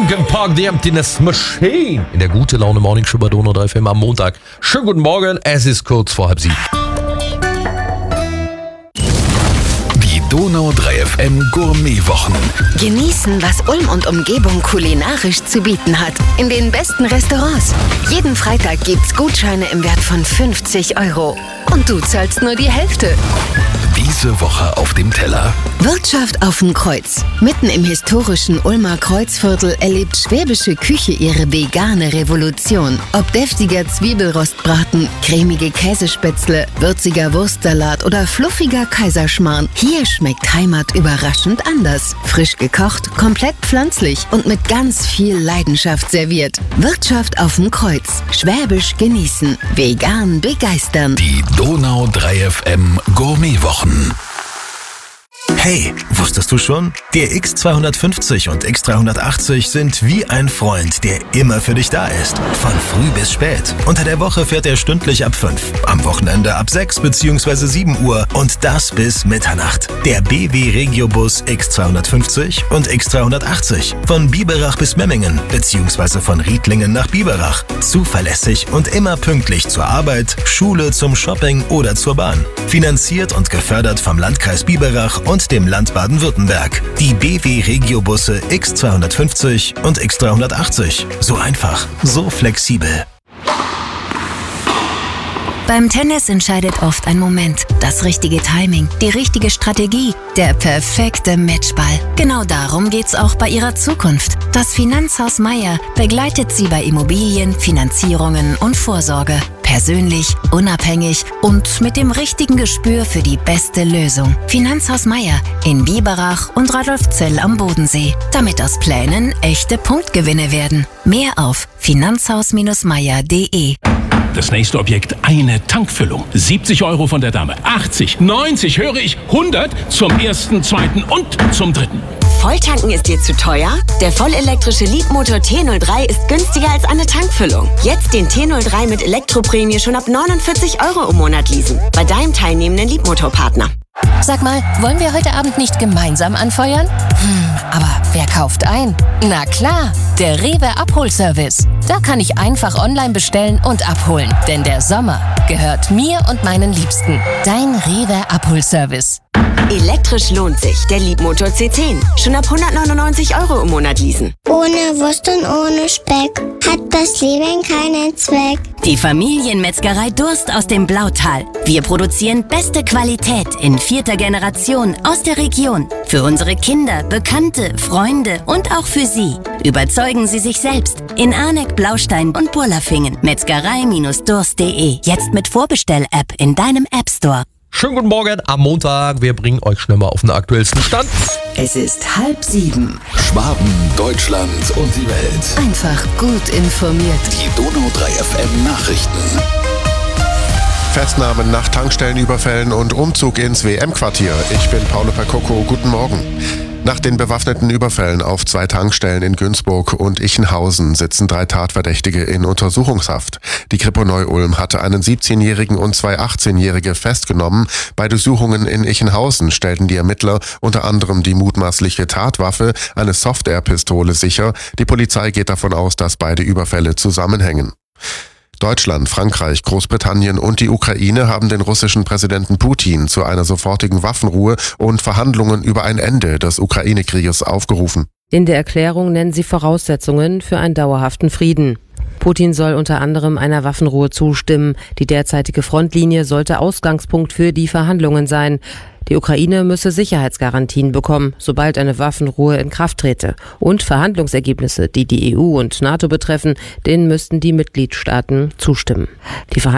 Linkin Park, The Emptiness Machine. In der Gute Laune Morning Show bei Donau 3 FM am Montag. Schönen guten Morgen, es ist kurz vor 6:30. Die Donau 3 FM Gourmetwochen. Genießen, was Ulm und Umgebung kulinarisch zu bieten hat. In den besten Restaurants. Jeden Freitag gibt's Gutscheine im Wert von 50 €. Und du zahlst nur die Hälfte. Diese Woche auf dem Teller. Wirtschaft auf dem Kreuz. Mitten im historischen Ulmer Kreuzviertel erlebt schwäbische Küche ihre vegane Revolution. Ob deftiger Zwiebelrostbraten, cremige Käsespätzle, würziger Wurstsalat oder fluffiger Kaiserschmarrn, hier schmeckt Heimat überraschend anders. Frisch gekocht, komplett pflanzlich und mit ganz viel Leidenschaft serviert. Wirtschaft auf dem Kreuz. Schwäbisch genießen. Vegan begeistern. Die Donau 3 FM Gourmetwochen. Hey, wusstest du schon? Der X250 und X380 sind wie ein Freund, der immer für dich da ist. Von früh bis spät. Unter der Woche fährt er stündlich ab 5, am Wochenende ab 6 bzw. 7 Uhr und das bis Mitternacht. Der BW Regiobus X250 und X380. Von Biberach bis Memmingen bzw. von Riedlingen nach Biberach. Zuverlässig und immer pünktlich zur Arbeit, Schule, zum Shopping oder zur Bahn. Finanziert und gefördert vom Landkreis Biberach und dem Land Baden-Württemberg. Die BW Regiobusse X250 und X380. So einfach, so flexibel. Beim Tennis entscheidet oft ein Moment, das richtige Timing, die richtige Strategie, der perfekte Matchball. Genau darum geht's auch bei Ihrer Zukunft. Das Finanzhaus Meier begleitet Sie bei Immobilien, Finanzierungen und Vorsorge. Persönlich, unabhängig und mit dem richtigen Gespür für die beste Lösung. Finanzhaus Meier in Biberach und Radolfzell am Bodensee. Damit aus Plänen echte Punktgewinne werden. Mehr auf finanzhaus-meier.de. Das nächste Objekt, eine Tankfüllung. 70 € von der Dame. 80, 90, höre ich, 100 zum ersten, zweiten und zum dritten. Volltanken ist dir zu teuer? Der vollelektrische Leapmotor T03 ist günstiger als eine Tankfüllung. Jetzt den T03 mit Elektroprämie schon ab 49 € im Monat leasen. Bei deinem teilnehmenden Leapmotor-Partner. Sag mal, wollen wir heute Abend nicht gemeinsam anfeuern? Aber wer kauft ein? Na klar, der Rewe Abholservice. Da kann ich einfach online bestellen und abholen. Denn der Sommer gehört mir und meinen Liebsten. Dein Rewe Abholservice. Elektrisch lohnt sich. Der Leapmotor C10. Schon ab 199 € im Monat leasen. Ohne Wurst und ohne Speck hat das Leben keinen Zweck. Die Familienmetzgerei Durst aus dem Blautal. Wir produzieren beste Qualität in 4. Generation aus der Region. Für unsere Kinder, Bekannte, Freunde und auch für Sie. Überzeugen Sie sich selbst. In Arneck, Blaustein und Burlafingen. Metzgerei-durst.de. Jetzt mit Vorbestell-App in deinem App Store. Schönen guten Morgen am Montag. Wir bringen euch schnell mal auf den aktuellsten Stand. Es ist 6:30. Schwaben, Deutschland und die Welt. Einfach gut informiert. Die Donau 3 FM Nachrichten. Festnahmen nach Tankstellenüberfällen und Umzug ins WM-Quartier. Ich bin Paolo Percocco. Guten Morgen. Nach den bewaffneten Überfällen auf 2 Tankstellen in Günzburg und Ichenhausen sitzen 3 Tatverdächtige in Untersuchungshaft. Die Kripo Neu-Ulm hatte einen 17-Jährigen und 2 18-Jährige festgenommen. Bei Durchsuchungen in Ichenhausen stellten die Ermittler unter anderem die mutmaßliche Tatwaffe, eine Soft-Air-Pistole, sicher. Die Polizei geht davon aus, dass beide Überfälle zusammenhängen. Deutschland, Frankreich, Großbritannien und die Ukraine haben den russischen Präsidenten Putin zu einer sofortigen Waffenruhe und Verhandlungen über ein Ende des Ukraine-Krieges aufgerufen. In der Erklärung nennen sie Voraussetzungen für einen dauerhaften Frieden. Putin soll unter anderem einer Waffenruhe zustimmen. Die derzeitige Frontlinie sollte Ausgangspunkt für die Verhandlungen sein. Die Ukraine müsse Sicherheitsgarantien bekommen, sobald eine Waffenruhe in Kraft trete. Und Verhandlungsergebnisse, die die EU und NATO betreffen, denen müssten die Mitgliedstaaten zustimmen. Die